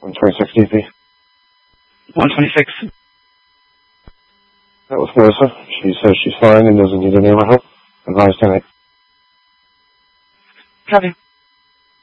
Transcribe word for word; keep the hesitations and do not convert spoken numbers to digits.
one twenty-six D C. one twenty-six. That was Melissa. She says she's fine and doesn't need any more help. Advise tonight. Copy.